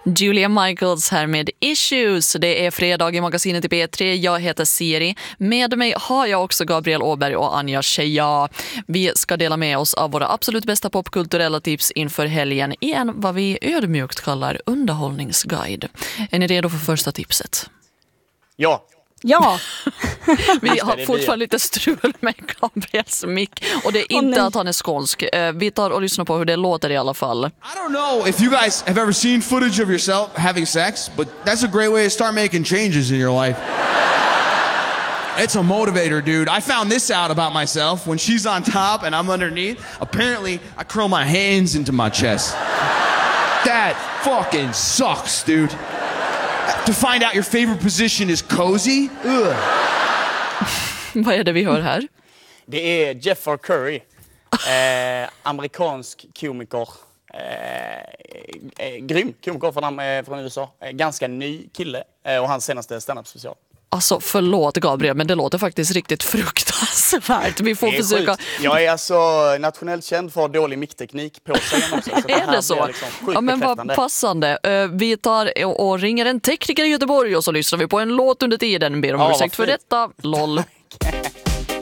Julia Michaels här med Issues. Det är fredag i magasinet i P3. Jag heter Siri. Med mig har jag också Gabriel Åberg och Anja Scheja. Vi ska dela med oss av våra absolut bästa popkulturella tips inför helgen i en vad vi ödmjukt kallar underhållningsguide. Är ni redo för första tipset? Ja. Ja. Vi har fortfarande lite strul med Gabriels mick och det är inte att han är skånsk. Vi tar och lyssnar på hur det låter i alla fall. I don't know if you guys have ever seen footage of yourself having sex, but that's a great way to start making changes in your life. It's a motivator, dude. I found this out about myself. When she's on top and I'm underneath, apparently I curl my hands into my chest. That fucking sucks, dude. To find out your favorite position is cozy? Ugh. Vad är det vi hör här? Det är Jeff R. Curry, amerikansk komiker. Grym komiker från USA. Ganska ny kille och hans senaste stand-up-special. Alltså förlåt Gabriel, men det låter faktiskt riktigt fruktansvärt. Vi får försöka... Jag är alltså nationellt känd för dålig mickteknik på scenen också. Så är det så? Liksom ja, men vad passande. Vi tar och ringer en tekniker i Göteborg och så lyssnar vi på en låt under tiden. Ber om ursäkt för detta. LOL.